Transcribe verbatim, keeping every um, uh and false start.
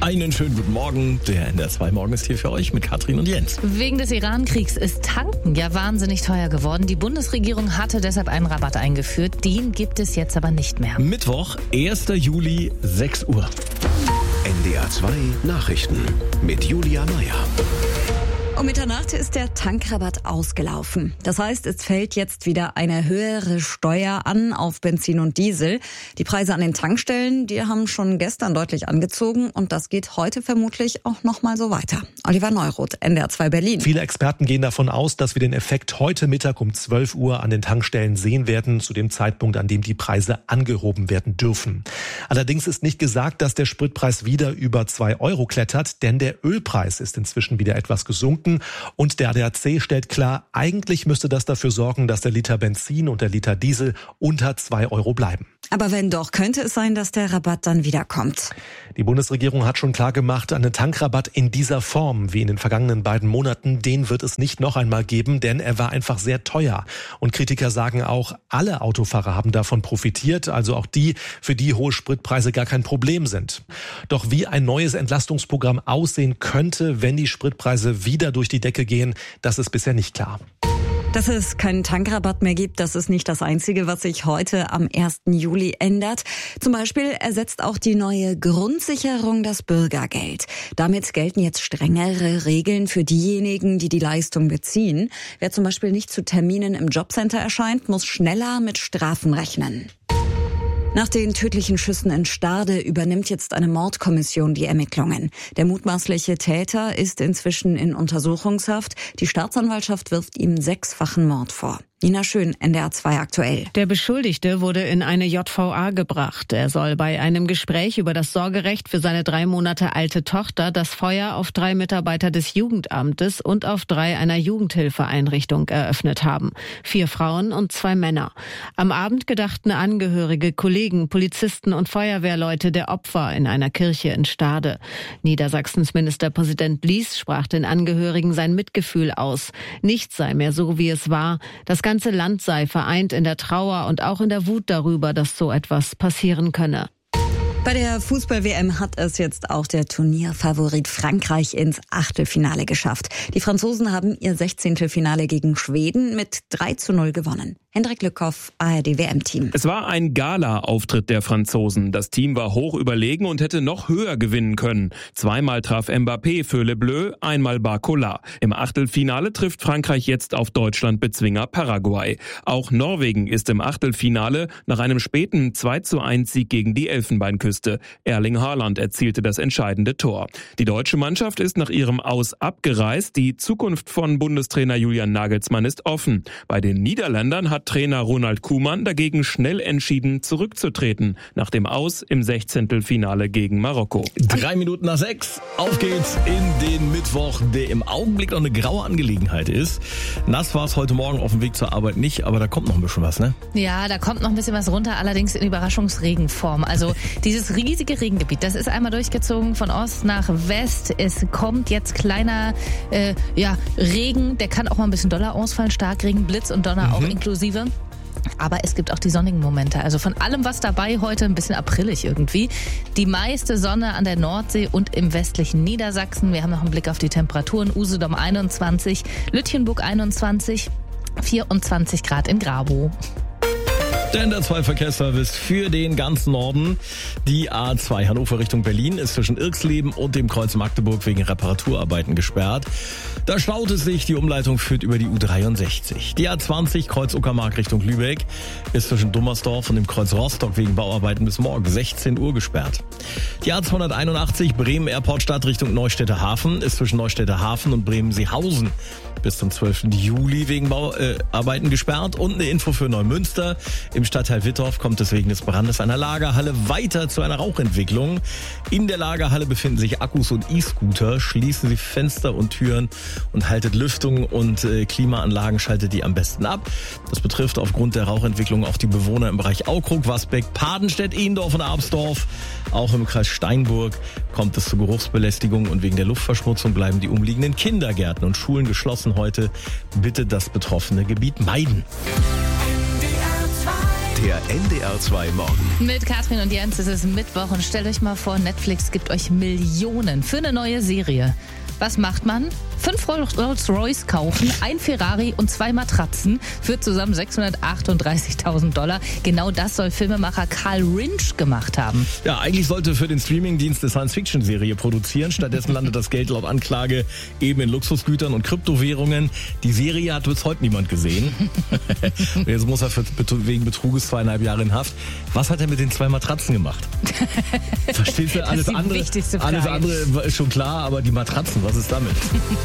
Einen schönen guten Morgen. Der N D R zwei Morgen ist hier für euch mit Katrin und Jens. Wegen des Iran-Kriegs ist Tanken ja wahnsinnig teuer geworden. Die Bundesregierung hatte deshalb einen Rabatt eingeführt. Den gibt es jetzt aber nicht mehr. Mittwoch, erster Juli, sechs Uhr. N D R zwei Nachrichten mit Julia Meyer. Um Mitternacht ist der Tankrabatt ausgelaufen. Das heißt, es fällt jetzt wieder eine höhere Steuer an auf Benzin und Diesel. Die Preise an den Tankstellen, die haben schon gestern deutlich angezogen und das geht heute vermutlich auch noch mal so weiter. Oliver Neuroth, N D R zwei Berlin. Viele Experten gehen davon aus, dass wir den Effekt heute Mittag um zwölf Uhr an den Tankstellen sehen werden, zu dem Zeitpunkt, an dem die Preise angehoben werden dürfen. Allerdings ist nicht gesagt, dass der Spritpreis wieder über zwei Euro klettert, denn der Ölpreis ist inzwischen wieder etwas gesunken. Und der A D A C stellt klar, eigentlich müsste das dafür sorgen, dass der Liter Benzin und der Liter Diesel unter zwei Euro bleiben. Aber wenn doch, könnte es sein, dass der Rabatt dann wiederkommt. Die Bundesregierung hat schon klar gemacht, einen Tankrabatt in dieser Form wie in den vergangenen beiden Monaten, den wird es nicht noch einmal geben, denn er war einfach sehr teuer. Und Kritiker sagen auch, alle Autofahrer haben davon profitiert, also auch die, für die hohe Spritpreise gar kein Problem sind. Doch wie ein neues Entlastungsprogramm aussehen könnte, wenn die Spritpreise wieder durch die Decke gehen, das ist bisher nicht klar. Dass es keinen Tankrabatt mehr gibt, das ist nicht das Einzige, was sich heute am ersten Juli ändert. Zum Beispiel ersetzt auch die neue Grundsicherung das Bürgergeld. Damit gelten jetzt strengere Regeln für diejenigen, die die Leistung beziehen. Wer zum Beispiel nicht zu Terminen im Jobcenter erscheint, muss schneller mit Strafen rechnen. Nach den tödlichen Schüssen in Stade übernimmt jetzt eine Mordkommission die Ermittlungen. Der mutmaßliche Täter ist inzwischen in Untersuchungshaft. Die Staatsanwaltschaft wirft ihm sechsfachen Mord vor. Nina Schön, N D R zwei aktuell. Der Beschuldigte wurde in eine J V A gebracht. Er soll bei einem Gespräch über das Sorgerecht für seine drei Monate alte Tochter das Feuer auf drei Mitarbeiter des Jugendamtes und auf drei einer Jugendhilfeeinrichtung eröffnet haben. Vier Frauen und zwei Männer. Am Abend gedachten Angehörige, Kollegen, Polizisten und Feuerwehrleute der Opfer in einer Kirche in Stade. Niedersachsens Ministerpräsident Lies sprach den Angehörigen sein Mitgefühl aus. Nichts sei mehr so, wie es war. Das Das ganze Land sei vereint in der Trauer und auch in der Wut darüber, dass so etwas passieren könne. Bei der Fußball-W M hat es jetzt auch der Turnierfavorit Frankreich ins Achtelfinale geschafft. Die Franzosen haben ihr Sechzehntelfinale gegen Schweden mit drei zu null gewonnen. Hendrik Lückhoff, A R D W M-Team. Es war ein Gala-Auftritt der Franzosen. Das Team war hoch überlegen und hätte noch höher gewinnen können. Zweimal traf Mbappé für Le Bleu, einmal Barcola. Im Achtelfinale trifft Frankreich jetzt auf Deutschland-Bezwinger Paraguay. Auch Norwegen ist im Achtelfinale nach einem späten zwei zu eins Sieg gegen die Elfenbeinküste. Erling Haaland erzielte das entscheidende Tor. Die deutsche Mannschaft ist nach ihrem Aus abgereist. Die Zukunft von Bundestrainer Julian Nagelsmann ist offen. Bei den Niederländern hat Trainer Ronald Koeman dagegen schnell entschieden, zurückzutreten, nach dem Aus im Sechzehntelfinale gegen Marokko. Drei Minuten nach sechs, auf geht's in den Mittwoch, der im Augenblick noch eine graue Angelegenheit ist. Nass war es heute Morgen auf dem Weg zur Arbeit nicht, aber da kommt noch ein bisschen was, ne? Ja, da kommt noch ein bisschen was runter, allerdings in Überraschungsregenform. Also dieses riesige Regengebiet, das ist einmal durchgezogen von Ost nach West. Es kommt jetzt kleiner äh, ja, Regen, der kann auch mal ein bisschen doller ausfallen, Starkregen, Blitz und Donner mhm. auch inklusive. Aber es gibt auch die sonnigen Momente. Also von allem was dabei heute, ein bisschen aprillig irgendwie. Die meiste Sonne an der Nordsee und im westlichen Niedersachsen. Wir haben noch einen Blick auf die Temperaturen. Usedom einundzwanzig, Lütjenburg einundzwanzig, vierundzwanzig Grad in Grabow. Der N D R zwei Verkehrsservice für den ganzen Norden. Die A zwei Hannover Richtung Berlin ist zwischen Irxleben und dem Kreuz Magdeburg wegen Reparaturarbeiten gesperrt. Da staut es sich, die Umleitung führt über die U dreiundsechzig. Die A zwanzig Kreuz Uckermark Richtung Lübeck ist zwischen Dummersdorf und dem Kreuz Rostock wegen Bauarbeiten bis morgen sechzehn Uhr gesperrt. Die A zweihunderteinundachtzig Bremen Airport Stadt Richtung Neustädter Hafen ist zwischen Neustädter Hafen und Bremen-Seehausen bis zum zwölften Juli wegen Bauarbeiten gesperrt. Und eine Info für Neumünster. Im Stadtteil Wittorf kommt es wegen des Brandes einer Lagerhalle weiter zu einer Rauchentwicklung. In der Lagerhalle befinden sich Akkus und E-Scooter. Schließen Sie Fenster und Türen und haltet Lüftung und äh, Klimaanlagen, schaltet die am besten ab. Das betrifft aufgrund der Rauchentwicklung auch die Bewohner im Bereich Aukrug, Wasbeck, Padenstedt, Ehndorf und Absdorf. Auch im Kreis Steinburg kommt es zu Geruchsbelästigung und wegen der Luftverschmutzung bleiben die umliegenden Kindergärten und Schulen geschlossen heute. Bitte das betroffene Gebiet meiden. N D R zwei Der N D R zwei Morgen. Mit Katrin und Jens ist es Mittwoch und stellt euch mal vor, Netflix gibt euch Millionen für eine neue Serie. Was macht man? Fünf Rolls-Royce kaufen, ein Ferrari und zwei Matratzen für zusammen sechshundertachtunddreißigtausend Dollar. Genau das soll Filmemacher Carl Rinsch gemacht haben. Ja, eigentlich sollte für den Streamingdienst eine Science-Fiction-Serie produzieren. Stattdessen landet das Geld laut Anklage eben in Luxusgütern und Kryptowährungen. Die Serie hat bis heute niemand gesehen. Und jetzt muss er für, wegen Betruges zweieinhalb Jahre in Haft. Was hat er mit den zwei Matratzen gemacht? Verstehst du? Alles andere, alles andere ist schon klar, aber die Matratzen, was ist damit?